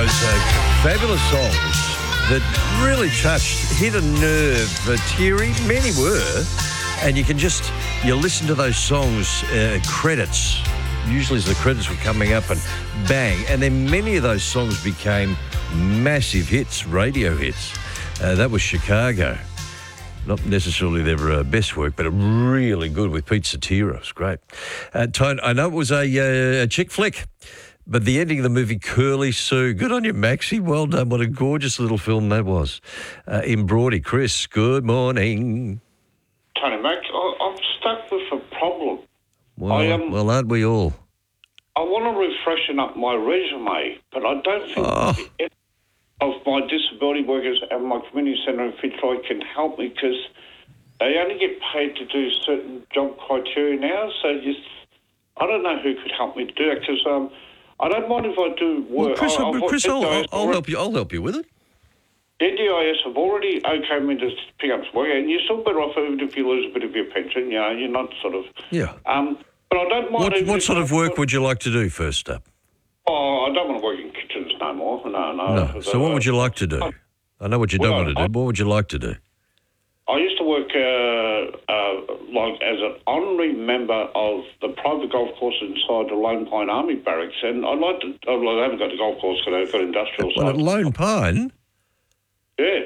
Fabulous songs that really touched, hit a nerve, teary, many were, and you listen to those songs, credits, usually as the credits were coming up and bang, and then many of those songs became massive hits, radio hits. That was Chicago. Not necessarily their best work, but really good with Pete Satiro. It was great. Tone, I know it was a chick flick, but the ending of the movie, Curly Sue. Good on you, Maxie. Well done. What a gorgeous little film that was. In Broady. Chris, good morning. Tony Mac, I'm stuck with a problem. Well, aren't we all? I want to refreshen up my resume, but I don't think any of my disability workers and my community centre in Fitzroy can help me because they only get paid to do certain job criteria now. So I don't know who could help me do it because I don't mind if I do work. Well, Chris, I'll help you. I'll help you with it. NDIS have already okayed me to pick up some work, and you're still better off even if you lose a bit of your pension. You know, you're not sort of. Yeah. But I don't mind. What sort of work would you like to do first up? Oh, I don't want to work in kitchens no more. No. So what would you like to do? I know what you don't want to do, but what would you like to do? I used to work like as an honorary member of the private golf course inside the Lone Pine Army Barracks, and I'd like to. I haven't got the golf course because I've got industrial. Well, at Lone Pine. Yeah.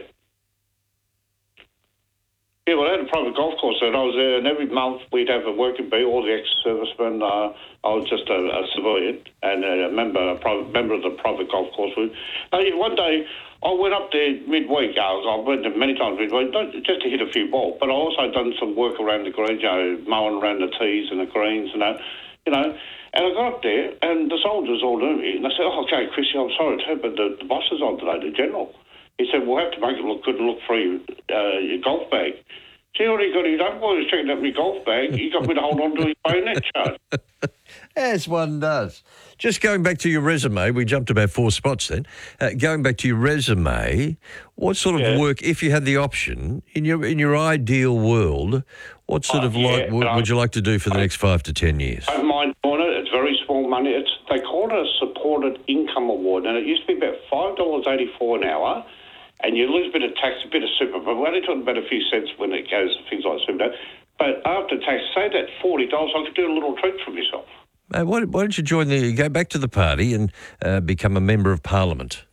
Yeah, well, I had a private golf course and I was there, and every month we'd have a working bee, all the ex-servicemen. I was just a civilian and a member of the private golf course. One day I went up there midweek. I went there many times midweek, just to hit a few balls, but I also done some work around the greens, mowing around the tees and the greens and that, And I got up there and the soldiers all knew me, and they said, okay, Chrissy, I'm sorry too, but the boss is on today, the general. He said, we'll have to make it look good and look for your golf bag. See what he got his own boy was checking out my golf bag. He got me to hold on to his bayonet charge. As one does. Just going back to your resume, we jumped about 4 spots then. Going back to your resume, what sort of work, if you had the option, in your ideal world, what sort of would you like to do for the next 5 to 10 years? I don't mind doing it. It's very small money. They call it a supported income award, and it used to be about $5.84 an hour. And you lose a bit of tax, a bit of super, but we're only talking about a few cents when it goes to things like super. But after tax, say that $40, I could do a little treat for myself. Why don't you go back to the party and become a member of Parliament?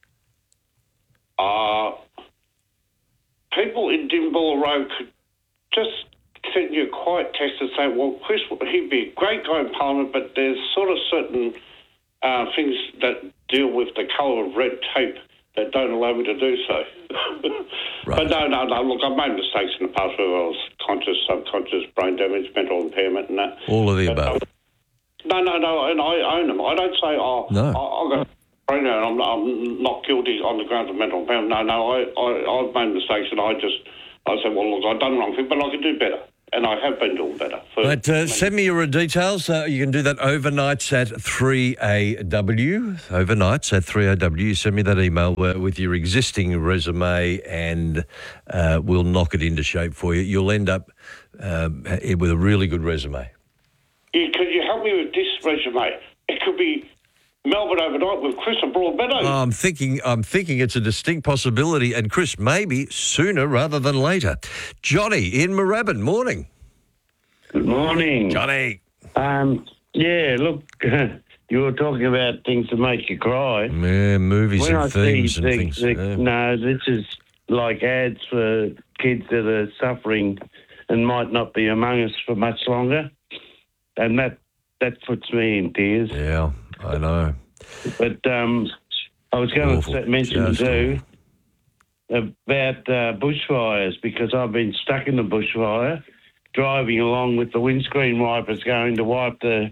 People in Dimble Road could just send you a quiet text and say, well, Chris, he'd be a great guy in Parliament, but there's sort of certain things that deal with the colour of red tape that don't allow me to do so. Right. But no, look, I've made mistakes in the past where I was conscious, subconscious, brain damage, mental impairment and that. All of the above. No, and I own them. I don't say, no. I've got brain damage and I'm not guilty on the grounds of mental impairment. No, I've made mistakes and I said, well, look, I've done the wrong thing, but I can do better. And I have been doing better. Send me your details. You can do that overnights at 3AW. Overnights at 3AW. Send me that email with your existing resume and we'll knock it into shape for you. You'll end up with a really good resume. Could you help me with this resume? It could be Melbourne overnight with Chris and Broadmeadow. I'm thinking it's a distinct possibility, and Chris, maybe sooner rather than later. Johnny in Moorabbin, morning. Good morning. Johnny. Look, you were talking about things to make you cry. Yeah, movies and themes and things. No, this is like ads for kids that are suffering and might not be among us for much longer, and that puts me in tears. Yeah. I know. But I was going to mention too about bushfires, because I've been stuck in the bushfire, driving along with the windscreen wipers going to wipe the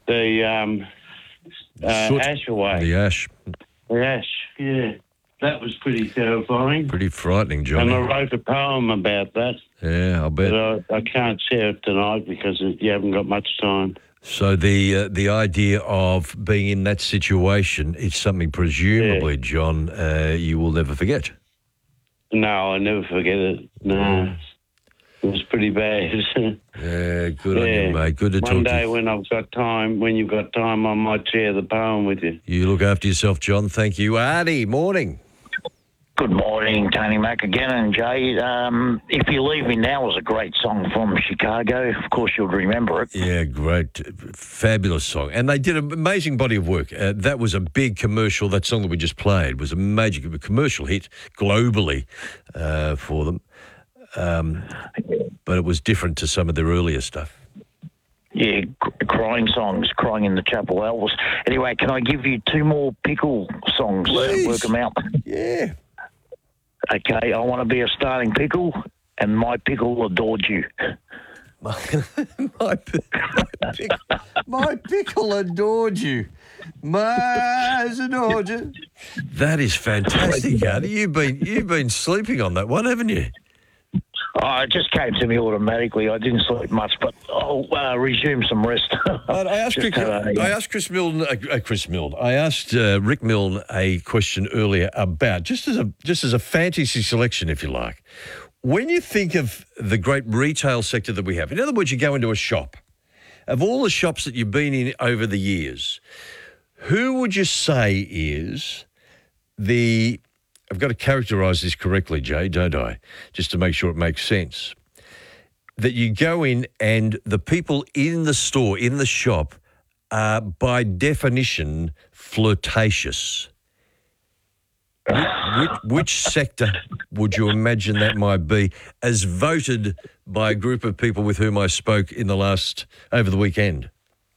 ash away. The ash. The ash, yeah. That was pretty terrifying. Pretty frightening, Johnny. And I wrote a poem about that. Yeah, I'll bet. But I can't share it tonight because you haven't got much time. So the idea of being in that situation is something presumably, John, you will never forget. No, I never forget it. No. It was pretty bad. Yeah, good on you, mate. Good to talk to you. One day when you've got time, I might share the poem with you. You look after yourself, John. Thank you. Artie, morning. Good morning, Tony Mac again, and Jay. If You Leave Me Now was a great song from Chicago. Of course, you'll remember it. Yeah, great. Fabulous song. And they did an amazing body of work. That was a big commercial. That song that we just played was a major commercial hit globally for them. But it was different to some of their earlier stuff. Yeah, crying songs, Crying in the Chapel Elvis. Anyway, can I give you 2 more pickle songs? Please. Work them out. Yeah. Okay, I Want to Be a Starting Pickle, and My Pickle Adored You. My pickle adored you. Maz adored you. That is fantastic, Artie. You've been sleeping on that one, haven't you? Oh, it just came to me automatically. I didn't sleep much, but I'll resume some rest. I asked Rick Milne a question earlier about just as a fantasy selection, if you like. When you think of the great retail sector that we have, in other words, you go into a shop. Of all the shops that you've been in over the years, who would you say is the... I've got to characterise this correctly, Jay, don't I? Just to make sure it makes sense. That you go in and the people in the store, in the shop, are by definition flirtatious. Which sector would you imagine that might be, as voted by a group of people with whom I spoke over the weekend?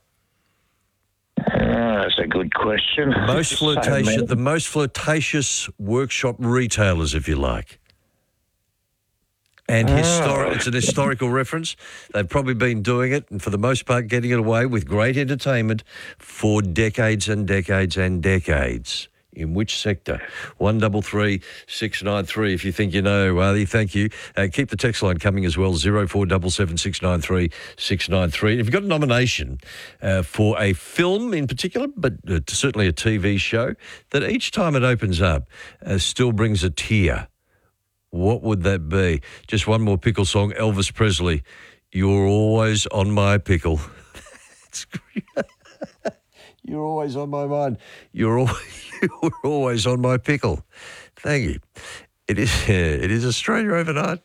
That's a good question. The most flirtatious workshop retailers, if you like. And it's an historical reference. They've probably been doing it, and for the most part getting it away with great entertainment for decades and decades and decades. In which sector? 133 693 if you think you know, Artie. Thank you. Keep the text line coming as well, 0477 693 693. If you've got a nomination for a film in particular, but certainly a TV show, that each time it opens up still brings a tear, what would that be? Just one more pickle song, Elvis Presley, You're Always on My Pickle. That's great. You're always on my mind. You're always on my pickle. Thank you. It is Australia overnight.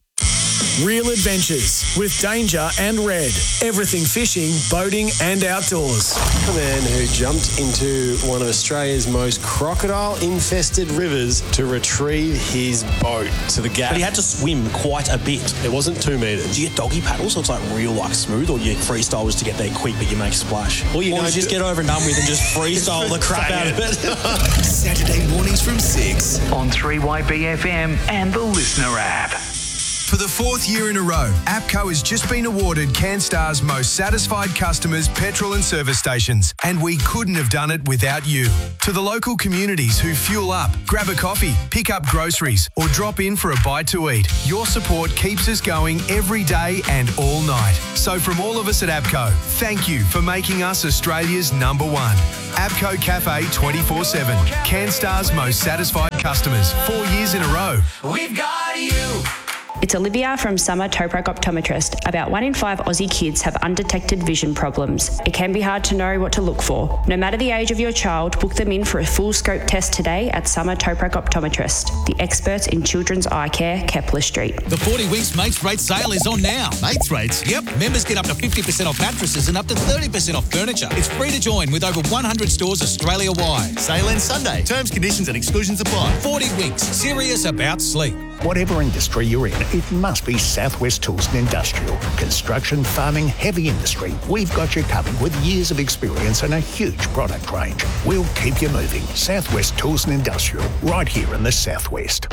Real adventures with Danger and Red. Everything fishing, boating and outdoors. A man who jumped into one of Australia's most crocodile-infested rivers to retrieve his boat to the gap. But he had to swim quite a bit. It wasn't 2 metres. Do you get doggy paddles so it's like real smooth, or you freestyle just to get there quick but you make a splash? Well, you just get over and done with and just freestyle the crap out of it. Saturday mornings from 6 on 3YBFM and the Listener app. For the 4th year in a row, APCO has just been awarded CanStar's most satisfied customers petrol and service stations, and we couldn't have done it without you. To the local communities who fuel up, grab a coffee, pick up groceries, or drop in for a bite to eat, your support keeps us going every day and all night. So from all of us at APCO, thank you for making us Australia's number 1. APCO Cafe 24/7. CanStar's most satisfied customers, 4 years in a row. We've got you. It's Olivia from Summer Toprac Optometrist. About 1 in 5 Aussie kids have undetected vision problems. It can be hard to know what to look for. No matter the age of your child, book them in for a full scope test today at Summer Toprac Optometrist, the experts in children's eye care, Kepler Street. The 40 Winks Mates Rates sale is on now. Mates Rates? Yep. Members get up to 50% off mattresses and up to 30% off furniture. It's free to join with over 100 stores Australia-wide. Sale ends Sunday. Terms, conditions and exclusions apply. 40 Winks. Serious about sleep. Whatever industry you're in, it must be Southwest Toolston Industrial. Construction, farming, heavy industry. We've got you covered with years of experience and a huge product range. We'll keep you moving. Southwest Toolston Industrial, right here in the Southwest.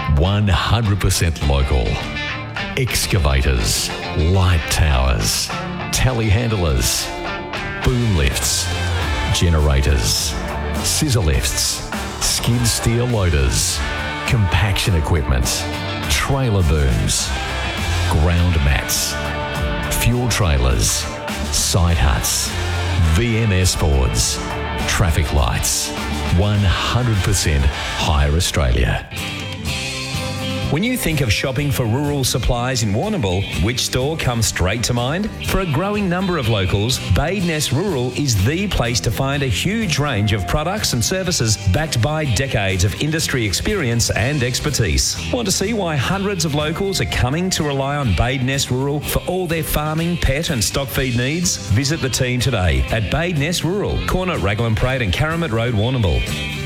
100% local. Excavators, light towers, telehandlers, boom lifts, generators, scissor lifts, skid steer loaders, compaction equipment, trailer booms, ground mats, fuel trailers, side huts, VMS boards, traffic lights. 100% Hire Australia. When you think of shopping for rural supplies in Warrnambool, which store comes straight to mind? For a growing number of locals, Bade Nest Rural is the place to find a huge range of products and services backed by decades of industry experience and expertise. Want to see why hundreds of locals are coming to rely on Bade Nest Rural for all their farming, pet and stock feed needs? Visit the team today at Bade Nest Rural, corner Raglan Parade and Caramit Road, Warrnambool.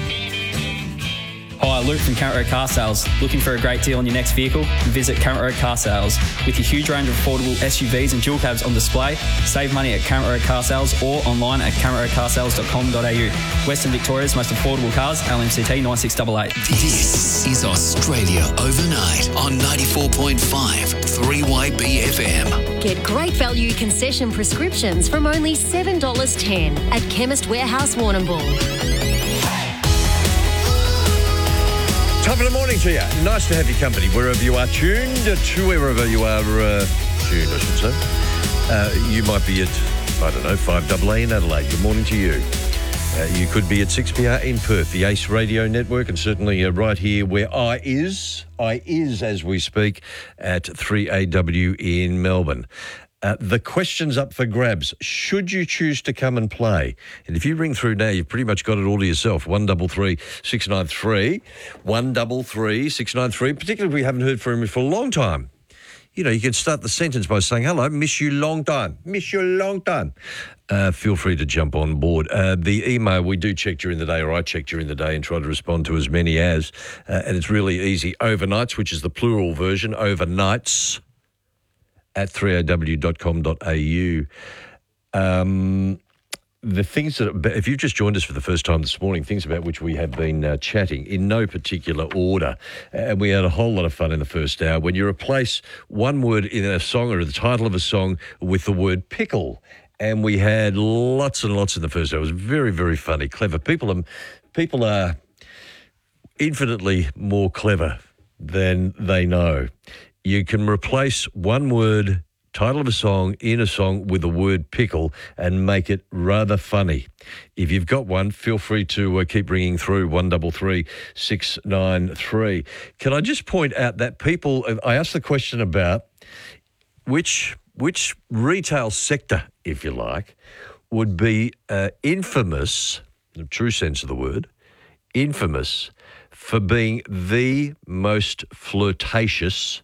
Hi, Luke from Caramit Road Car Sales. Looking for a great deal on your next vehicle? Visit Caramit Road Car Sales. With your huge range of affordable SUVs and dual cabs on display, save money at Caramit Road Car Sales or online at caramitroadcarsales.com.au. Western Victoria's most affordable cars, LMCT 9688. This is Australia Overnight on 94.5 3YB FM. Get great value concession prescriptions from only $7.10 at Chemist Warehouse Warrnambool. Top of the morning to you. Nice to have your company wherever you are tuned to, wherever you are tuned, I should say. You might be at, 5AA in Adelaide. Good morning to you. You could be at 6PR in Perth, the Ace Radio Network, and certainly right here where I is as we speak at 3AW in Melbourne. The question's up for grabs. Should you choose to come and play? And if you ring through now, you've pretty much got it all to yourself. 133 693, 133 693, particularly if we haven't heard from you for a long time. You know, you can start the sentence by saying, hello, miss you long time. Miss you long time. Feel free to jump on board. The email we do check during the day, or I check during the day and try to respond to as many as. And it's really easy. Overnights, which is the plural version, overnights, at 3aw.com.au. The things that, if you've just joined us for the first time this morning, things about which we have been chatting in no particular order, and we had a whole lot of fun in the first hour when you replace one word in a song or the title of a song with the word pickle, and we had lots and lots in the first hour. It was very, very funny, clever. People are infinitely more clever than they know. You can replace one word, title of a song, in a song with the word pickle and make it rather funny. If you've got one, feel free to keep ringing through 133 693. Can I just point out that people, I asked the question about which retail sector, if you like, would be infamous, in the true sense of the word, infamous for being the most flirtatious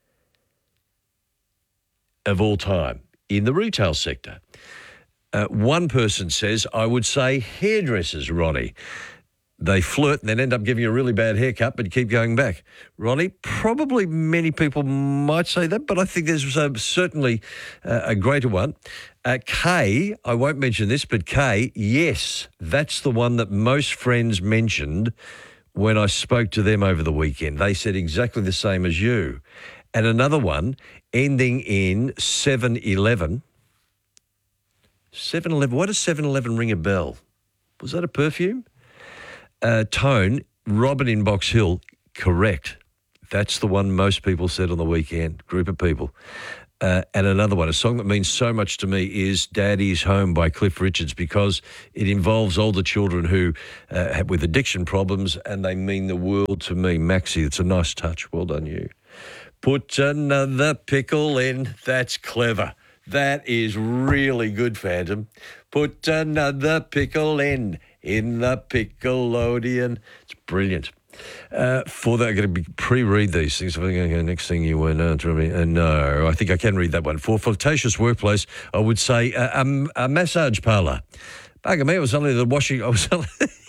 of all time in the retail sector. One person says, I would say hairdressers, Ronnie. They flirt and then end up giving you a really bad haircut, but you keep going back. Ronnie, probably many people might say that, but I think there's certainly a greater one. Kay, I won't mention this, but Kay, yes, that's the one that most friends mentioned when I spoke to them over the weekend. They said exactly the same as you. And another one ending in 7-Eleven. 7-Eleven, why does 7-Eleven ring a bell? Was that a perfume? Tone, Robin in Box Hill, correct. That's the one most people said on the weekend, group of people. And another one, a song that means so much to me is Daddy's Home by Cliff Richards, because it involves older children who have with addiction problems, and they mean the world to me. Maxie, it's a nice touch. Well done, you. Put another pickle in. That's clever. That is really good, Phantom. Put another pickle in the Pickelodeon. It's brilliant. For that, I'm going to pre-read these things. Next thing you were no, I think I can read that one. For flirtatious workplace, I would say a massage parlour. Bugger me, it was only the washing. I was only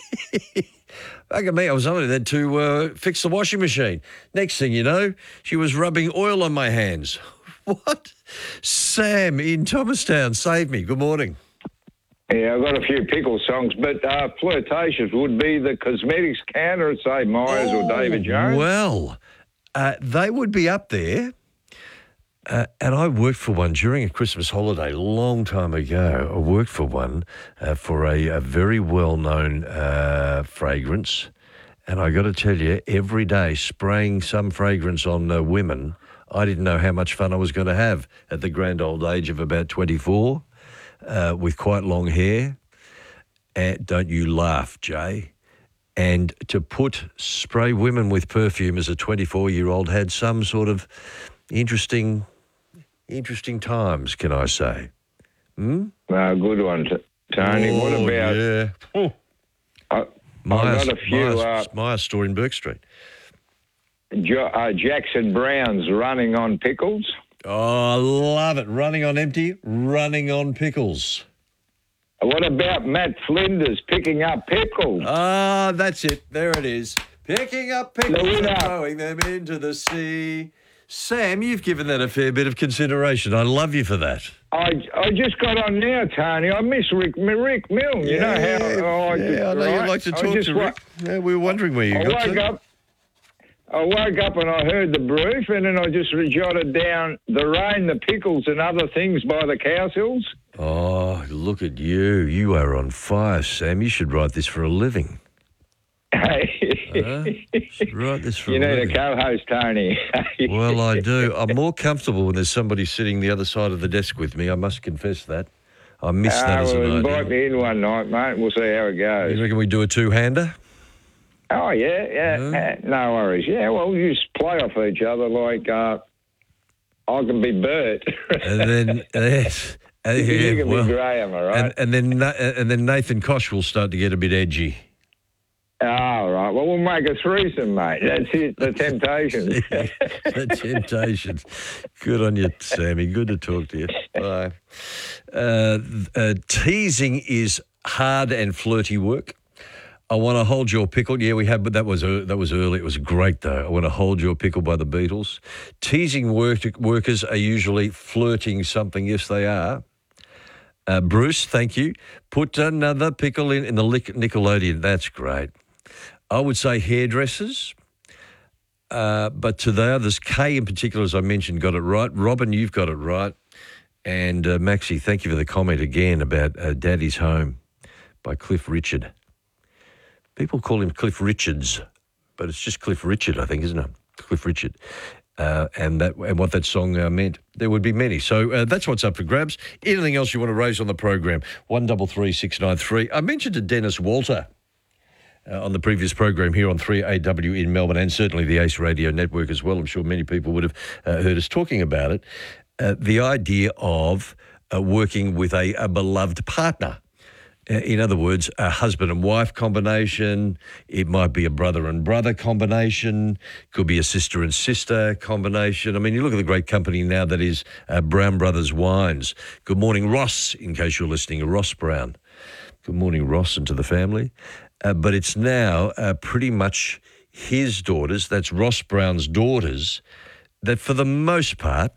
there to fix the washing machine. Next thing you know, she was rubbing oil on my hands. What? Sam in Thomastown, save me. Good morning. Yeah, I've got a few pickle songs, but flirtatious would be the cosmetics counter at, say, Myers or David Jones. Well, they would be up there. And I worked for one during a Christmas holiday a long time ago. I worked for one for a very well-known fragrance. And I got to tell you, every day spraying some fragrance on women, I didn't know how much fun I was going to have at the grand old age of about 24 with quite long hair. And don't you laugh, Jay. And to spray women with perfume as a 24-year-old had some sort of interesting times, can I say? No, good one, Tony. What about... Yeah. I've got a few... Maya store in Burke Street. Jackson Brown's running on pickles. Oh, I love it. Running on empty, running on pickles. What about Matt Flinders picking up pickles? Ah, that's it. There it is. Picking up pickles and throwing them into the sea. Sam, you've given that a fair bit of consideration. I love you for that. I just got on now, Tony. I miss Rick Milne. You know how... I know you'd like to talk to Rick. Yeah, we were wondering where you got to. I woke up and I heard the brief, and then I just jotted down the rain, the pickles and other things by the Cowsills. Oh, look at you. You are on fire, Sam. You should write this for a living. Should write this for a living. You need a co-host, Tony. Well, I do. I'm more comfortable when there's somebody sitting the other side of the desk with me. I must confess that. I miss that as an idea. Invite me in one night, mate. We'll see how it goes. You reckon we do a two-hander? Oh, yeah. No worries. Yeah, well, you just play off each other like I can be Bert. And then, yes. You can be Graham, all right? And then Nathan Koch will start to get a bit edgy. Oh, right. Well, we'll make a threesome, mate. That's it, the Temptations. The Temptations. Good on you, Sammy. Good to talk to you. Bye. Teasing is hard and flirty work. I Want to Hold Your Pickle. Yeah, we have, but that was early. It was great, though. I Want to Hold Your Pickle by the Beatles. Teasing workers are usually flirting something. Yes, they are. Bruce, thank you. Put another pickle in the Nickelodeon. That's great. I would say hairdressers. But to the others, Kay in particular, as I mentioned, got it right. Robin, you've got it right. And Maxie, thank you for the comment again about Daddy's Home by Cliff Richard. People call him Cliff Richards, but it's just Cliff Richard, I think, isn't it? Cliff Richard. And what that song meant. There would be many. So that's what's up for grabs. Anything else you want to raise on the program? 133693. I mentioned to Dennis Walter on the previous program here on 3AW in Melbourne, and certainly the Ace Radio Network as well. I'm sure many people would have heard us talking about it. The idea of working with a beloved partner. In other words, a husband and wife combination. It might be a brother and brother combination. Could be a sister and sister combination. I mean, you look at the great company now that is Brown Brothers Wines. Good morning, Ross, in case you're listening, Ross Brown. Good morning, Ross, and to the family. But it's now pretty much his daughters, that's Ross Brown's daughters, that for the most part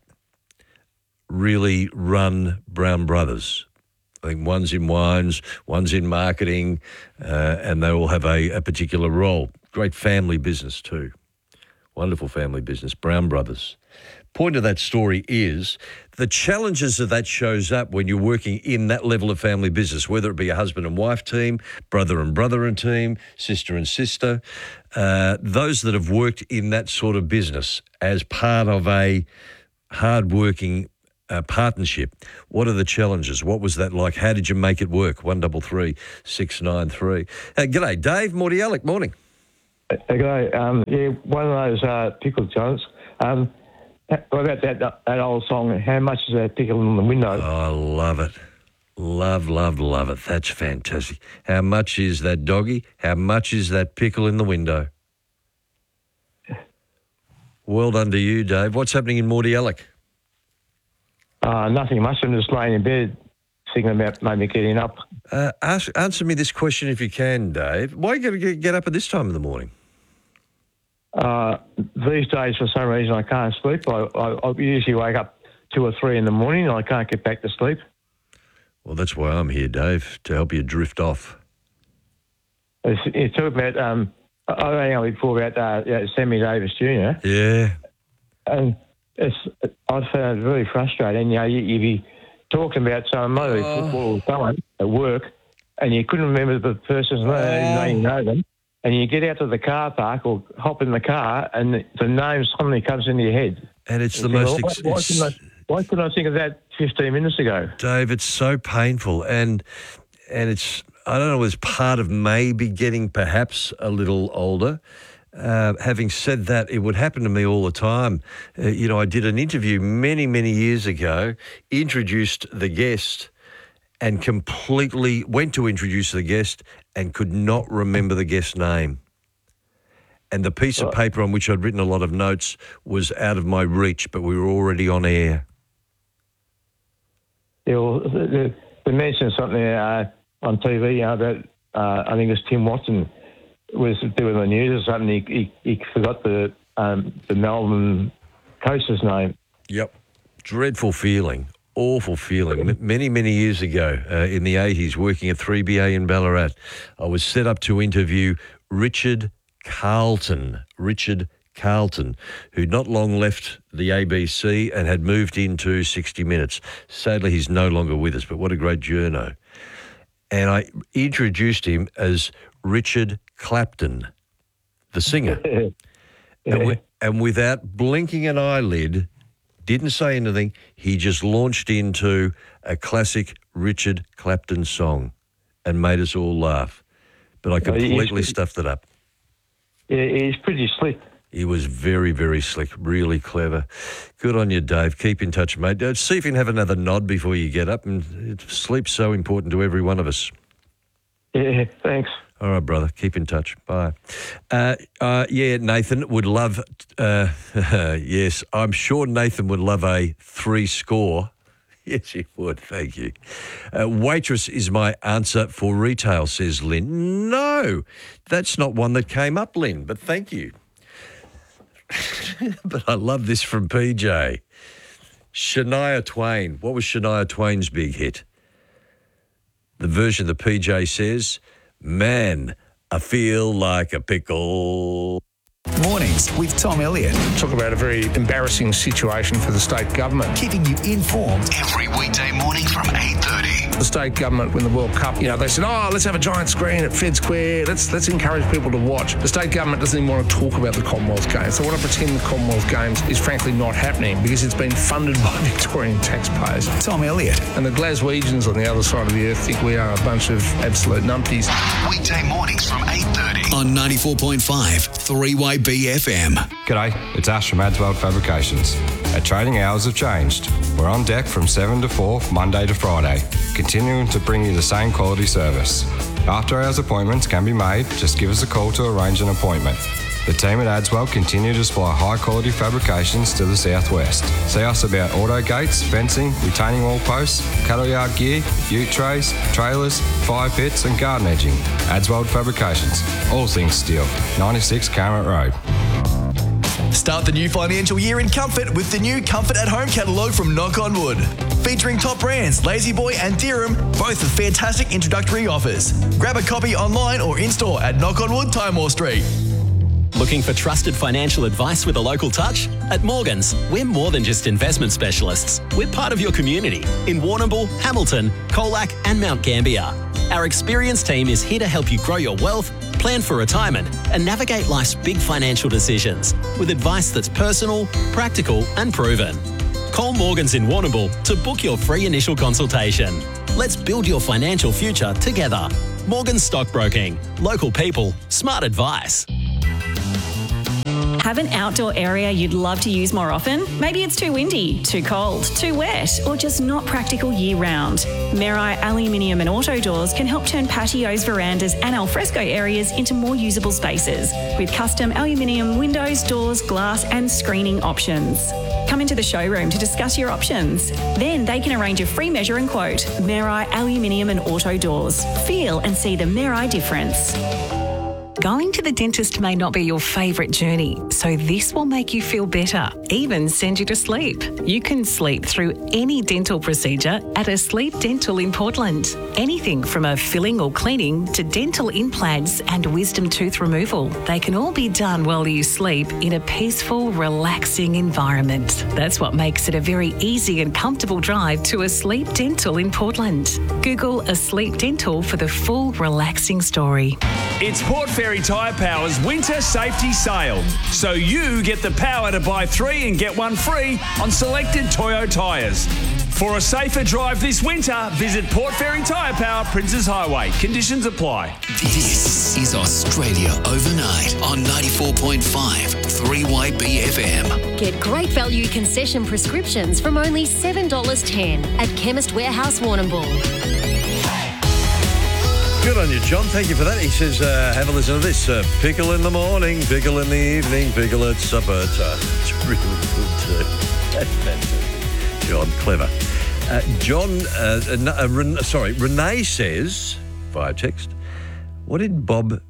really run Brown Brothers. I think one's in wines, one's in marketing, and they all have a particular role. Great family business too. Wonderful family business, Brown Brothers. Point of that story is the challenges that shows up when you're working in that level of family business, whether it be a husband and wife team, brother and team, sister and sister, those that have worked in that sort of business as part of a hard-working partnership. What are the challenges? What was that like? How did you make it work? 133693. G'day, Dave Mordialloc. Morning. G'day. Yeah, one of those pickle challenge. What about that old song? How much is that pickle in the window? Oh, I love it. Love it. That's fantastic. How much is that doggy? How much is that pickle in the window? Well done to you, Dave. What's happening in Mordialloc? Nothing much. I'm just laying in bed thinking about maybe getting up. Answer me this question if you can, Dave. Why are you going to get up at this time in the morning? These days, for some reason, I can't sleep. I usually wake up 2 or 3 in the morning and I can't get back to sleep. Well, that's why I'm here, Dave, to help you drift off. You talk about, I rang up before about Sammy Davis Jr. Yeah. And I found it very frustrating. You know, you'd be talking about maybe football or someone at work and you couldn't remember the person's name, you know them. And you get out to the car park or hop in the car and the name suddenly comes into your head. And it's the most... Why couldn't I think of that 15 minutes ago? Dave, it's so painful. And it's... I don't know, it was part of maybe getting perhaps a little older. Having said that, it would happen to me all the time. I did an interview many, many years ago, introduced the guest and completely went to introduce the guest and could not remember the guest's name. And the piece of paper on which I'd written a lot of notes was out of my reach, but we were already on air. Yeah, well, they mentioned something on TV about, I think it was Tim Watson was doing the news or something. He forgot the Melbourne coach's name. Yep. Dreadful feeling. Awful feeling. Many, many years ago, in the 80s, working at 3BA in Ballarat, I was set up to interview Richard Carlton, who'd not long left the ABC and had moved into 60 Minutes. Sadly, he's no longer with us, but what a great journo. And I introduced him as Richard Clapton, the singer. And without blinking an eyelid, didn't say anything, he just launched into a classic Richard Clapton song and made us all laugh. But I completely stuffed it up. Yeah, he's pretty slick. He was very, very slick, really clever. Good on you, Dave. Keep in touch, mate. See if you can have another nod before you get up. And sleep's so important to every one of us. Yeah, thanks. All right, brother. Keep in touch. Bye. Nathan would love... yes, I'm sure Nathan would love a 3 score. Yes, he would. Thank you. Waitress is my answer for retail, says Lynn. No, that's not one that came up, Lynn, but thank you. But I love this from PJ. Shania Twain. What was Shania Twain's big hit? The version that PJ says, man, I feel like a pickle. Mornings with Tom Elliott. Talk about a very embarrassing situation for the state government. Keeping you informed every weekday morning from 8:30. The state government, when the World Cup, they said, let's have a giant screen at Fed Square. Let's encourage people to watch. The state government doesn't even want to talk about the Commonwealth Games. They want to pretend the Commonwealth Games is frankly not happening because it's been funded by Victorian taxpayers. Tom Elliott. And the Glaswegians on the other side of the earth think we are a bunch of absolute numpties. Weekday mornings from 8:30 on 94.5 3YB FM. G'day, it's Ash from Adswell Fabrications. Our trading hours have changed. We're on deck from 7 to 4, Monday to Friday, continuing to bring you the same quality service. After hours appointments can be made, just give us a call to arrange an appointment. The team at Adswell continue to supply high quality fabrications to the southwest. See us about auto gates, fencing, retaining wall posts, cattle yard gear, ute trays, trailers, fire pits and garden edging. Adswell Fabrications, all things steel, 96 Carrot Road. Start the new financial year in comfort with the new Comfort at Home catalogue from Knock on Wood. Featuring top brands Lazy Boy and Deerham, both with fantastic introductory offers. Grab a copy online or in-store at Knock on Wood, Timor Street. Looking for trusted financial advice with a local touch? At Morgans, we're more than just investment specialists. We're part of your community in Warrnambool, Hamilton, Colac and Mount Gambier. Our experienced team is here to help you grow your wealth, plan for retirement and navigate life's big financial decisions with advice that's personal, practical and proven. Call Morgans in Warrnambool to book your free initial consultation. Let's build your financial future together. Morgans Stockbroking. Local people. Smart advice. Have an outdoor area you'd love to use more often? Maybe it's too windy, too cold, too wet, or just not practical year-round. Merai Aluminium and Auto Doors can help turn patios, verandas and alfresco areas into more usable spaces with custom aluminium windows, doors, glass and screening options. Come into the showroom to discuss your options. Then they can arrange a free measure and quote. Merai Aluminium and Auto Doors. Feel and see the Merai difference. Going to the dentist may not be your favourite journey, so this will make you feel better, even send you to sleep. You can sleep through any dental procedure at Asleep Dental in Portland. Anything from a filling or cleaning to dental implants and wisdom tooth removal. They can all be done while you sleep in a peaceful, relaxing environment. That's what makes it a very easy and comfortable drive to Asleep Dental in Portland. Google Asleep Dental for the full relaxing story. It's Port Fairy Tyre Power's winter safety sale. So you get the power to buy 3 and get 1 free on selected Toyo tyres. For a safer drive this winter, visit Port Fairy Tyre Power, Princes Highway. Conditions apply. This is Australia Overnight on 94.5 3YB FM. Get great value concession prescriptions from only $7.10 at Chemist Warehouse Warrnambool. Good on you, John. Thank you for that. He says, have a listen to this. Pickle in the morning, pickle in the evening, pickle at supper time. It's really good too. That's fantastic. John, clever. Renee says, via text, what did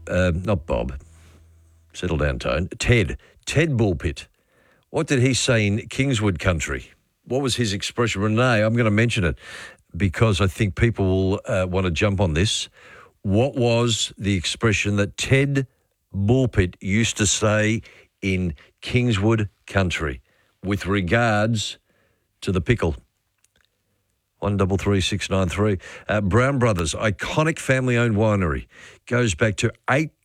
settle down, Tone, Ted Bullpitt, what did he say in Kingswood country? What was his expression? Renee, I'm going to mention it because I think people will want to jump on this. What was the expression that Ted Bullpitt used to say in Kingswood country with regards to the pickle? 133693. Brown Brothers, iconic family-owned winery, goes back to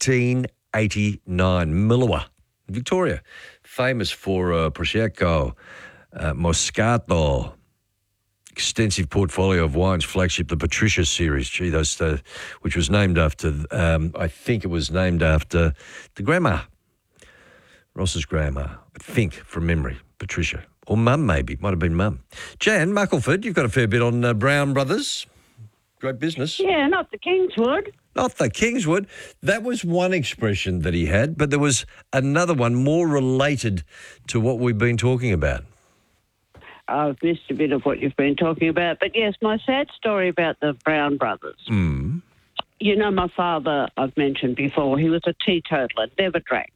1889. Millawa, Victoria, famous for Prosecco, Moscato, extensive portfolio of wines, flagship, the Patricia series, which was named after, I think it was named after the grandma, Ross's grandma, I think, from memory, Patricia. Or Mum, maybe. Might have been Mum. Jan Muckleford, you've got a fair bit on Brown Brothers. Great business. Yeah, not the Kingswood. Not the Kingswood. That was one expression that he had, but there was another one more related to what we've been talking about. I've missed a bit of what you've been talking about. But, yes, my sad story about the Brown Brothers. Mm. You know, my father, I've mentioned before, he was a teetotaler, never drank.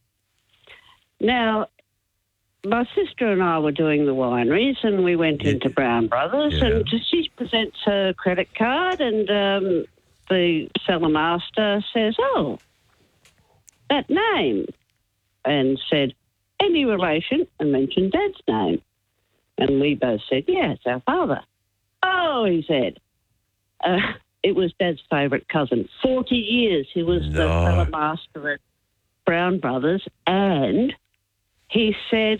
Now, my sister and I were doing the wineries and we went into Brown Brothers and she presents her credit card and the cellar master says, oh, that name, and said, any relation, and mentioned Dad's name. And we both said, yeah, it's our father. Oh, he said, it was Dad's favourite cousin. 40 years he was the cellar master at Brown Brothers, and he said,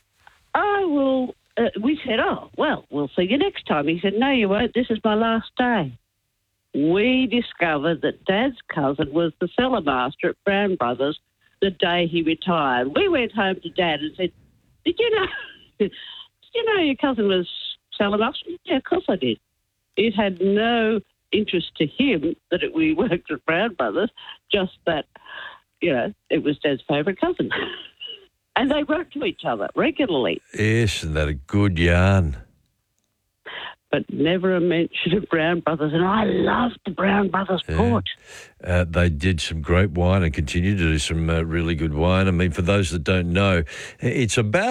we said, oh, well, we'll see you next time. He said, no, you won't. This is my last day. We discovered that Dad's cousin was the cellar master at Brown Brothers the day he retired. We went home to Dad and said, did you know your cousin was cellar master? Yeah, of course I did. It had no interest to him that we worked at Brown Brothers, just that, it was Dad's favourite cousin. And they wrote to each other regularly. Yes, and that a good yarn. But never a mention of Brown Brothers. And I loved the Brown Brothers port. They did some great wine and continue to do some really good wine. I mean, for those that don't know, it's about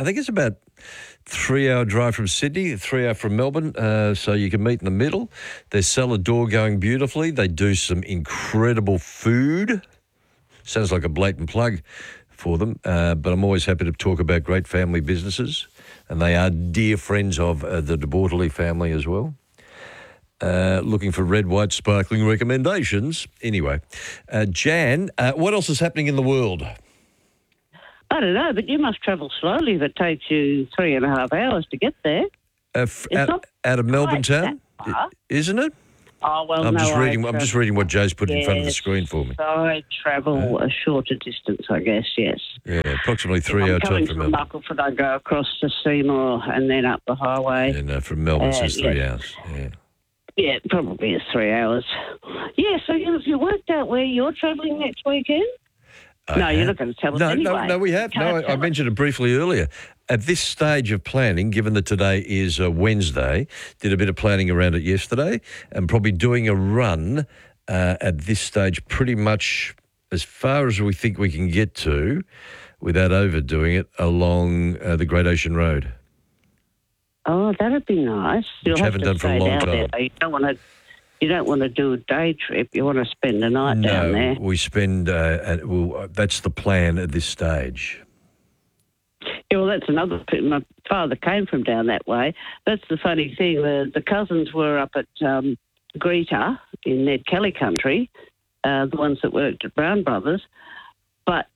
3-hour drive from Sydney, 3 hour from Melbourne, so you can meet in the middle. Their cellar door going beautifully. They do some incredible food. Sounds like a blatant plug for them, but I'm always happy to talk about great family businesses, and they are dear friends of the De Bortoli family as well. Looking for red, white, sparkling recommendations. Anyway, Jan, what else is happening in the world? I don't know, but you must travel slowly if it takes you 3.5 hours to get there. Out of Melbourne town, isn't it? Oh, well, I'm just reading what Joe's put in front of the screen for me. So I travel a shorter distance, I guess, yes. Yeah, approximately 3-hour drive from Melbourne. Muckleford, I go across to Seymour and then up the highway. And from Melbourne, it's 3 hours. Yeah. Yeah, it probably is 3 hours. Yeah, so you worked out where you're travelling next weekend? You're not going to tell us anyway. No, we have. No, I mentioned it briefly earlier. At this stage of planning, given that today is Wednesday, did a bit of planning around it yesterday, and probably doing a run at this stage pretty much as far as we think we can get to without overdoing it along the Great Ocean Road. Oh, that'd be nice. Which haven't done for a long time. You don't want to do a day trip. You want to spend a night down there. No, we spend, that's the plan at this stage. Yeah, well, that's another thing. My father came from down that way. That's the funny thing. The cousins were up at Greta in Ned Kelly country, the ones that worked at Brown Brothers. But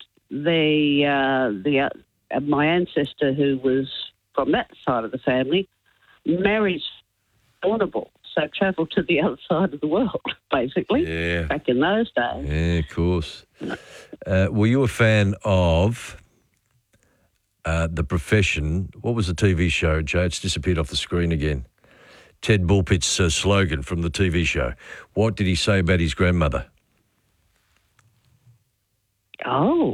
my ancestor, who was from that side of the family, married Warrnambool, so travelled to the other side of the world, basically, back in those days. Yeah, of course. Were you a fan of The Profession? What was the TV show, Jay? It's disappeared off the screen again. Ted Bullpitt's slogan from the TV show. What did he say about his grandmother? Oh,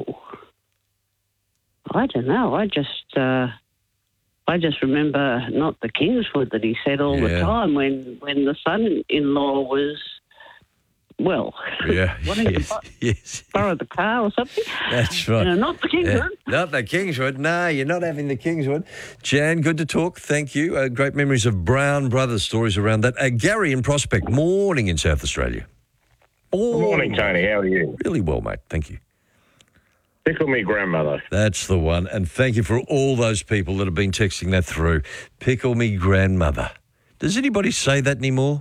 I don't know. I just remember not the Kingswood that he said all the time when the son-in-law was, well, wanting to borrow the car or something. That's right. Not the Kingswood. Not the Kingswood. No, you're not having the Kingswood. Jan, good to talk. Thank you. Great memories of Brown Brothers stories around that. Gary in Prospect, morning in South Australia. Good morning, Tony. How are you? Really well, mate. Thank you. Pickle me grandmother. That's the one. And thank you for all those people that have been texting that through. Pickle me grandmother. Does anybody say that anymore?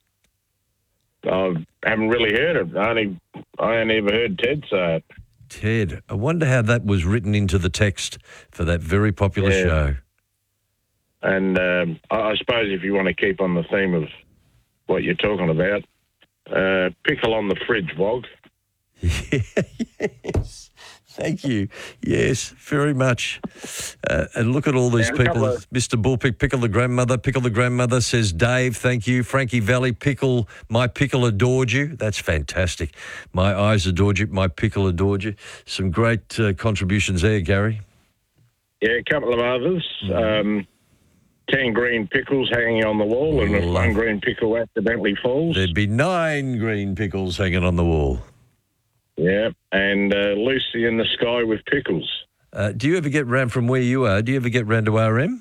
I haven't really heard it. I only ever heard Ted say it. Ted. I wonder how that was written into the text for that very popular show. And I suppose if you want to keep on the theme of what you're talking about, pickle on the fridge, Wog. Yes. Thank you. Yes, very much. And look at all these people. Mr. Bullpick, pickle the grandmother, says Dave, thank you. Frankie Valley, my pickle adored you. That's fantastic. My eyes adored you, my pickle adored you. Some great contributions there, Gary. Yeah, a couple of others. 10 green pickles hanging on the wall, and if one green pickle accidentally falls, there'd be 9 green pickles hanging on the wall. Yeah, and Lucy in the sky with pickles. Do you ever get round from where you are? Do you ever get round to RM?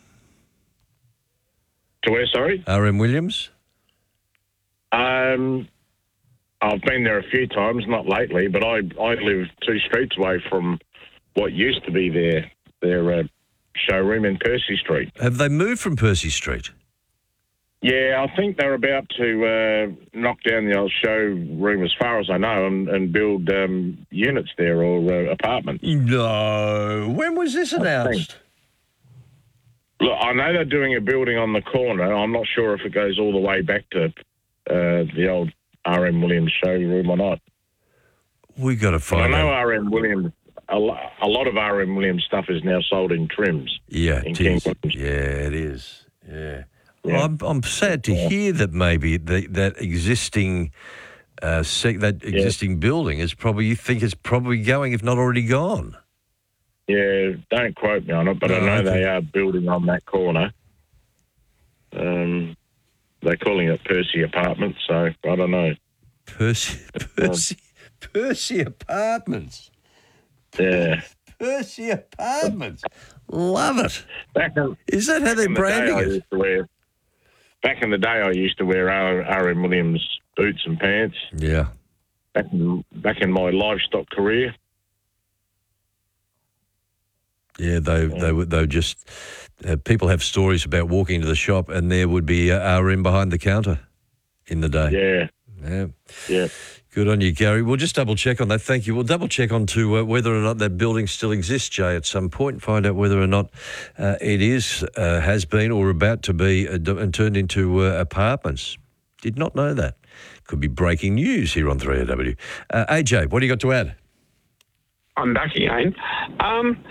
To where, sorry? RM Williams? I've been there a few times, not lately, but I live 2 streets away from what used to be their showroom in Percy Street. Have they moved from Percy Street? Yeah, I think they're about to knock down the old showroom, as far as I know, and build units there or apartments. No. When was this announced? Look, I know they're doing a building on the corner. I'm not sure if it goes all the way back to the old RM Williams showroom or not. We got to find out. I know RM Williams. A lot of RM Williams stuff is now sold in trims. Yeah, it is. Yeah, it is. Yeah. Well, I'm sad to hear that maybe that existing existing building is probably, you think it's probably going, if not already gone. Yeah, don't quote me on it, but I know they are building on that corner. They're calling it Percy Apartments, so I don't know. Percy Apartments. Yeah. Percy Apartments. Love it. Is that how they're branding it? Back in the day, I used to wear RM Williams boots and pants. Yeah. Back in my livestock career. Yeah, they would just people have stories about walking into the shop and there would be RM behind the counter in the day. Yeah. Good on you, Gary. We'll just double check on that. Thank you. We'll double check on to whether or not that building still exists, Jay, at some point, and find out whether or not it has been or about to be and turned into apartments. Did not know that. Could be breaking news here on 3AW. AJ, what do you got to add? I'm back again.